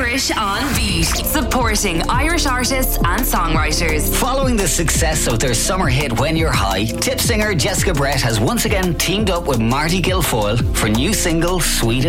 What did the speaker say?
Irish on Beat, supporting Irish artists and songwriters. Following the success of their summer hit When You're High, tip singer Jessica Brett has once again teamed up with Marty Guilfoyle for new single Sweet